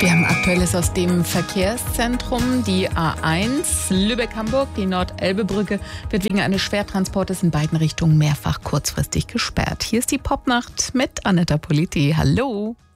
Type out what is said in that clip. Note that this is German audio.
Wir haben Aktuelles aus dem Verkehrszentrum. Die A1 Lübeck-Hamburg, die Nord-Elbe-Brücke, wird wegen eines Schwertransportes in beiden Richtungen mehrfach kurzfristig gesperrt. Hier ist die Popnacht mit Anetta Politi. Hallo.